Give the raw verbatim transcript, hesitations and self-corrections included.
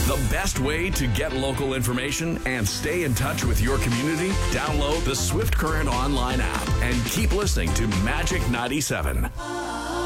The best way to get local information and stay in touch with your community? Download the Swift Current online app and keep listening to Magic ninety-seven.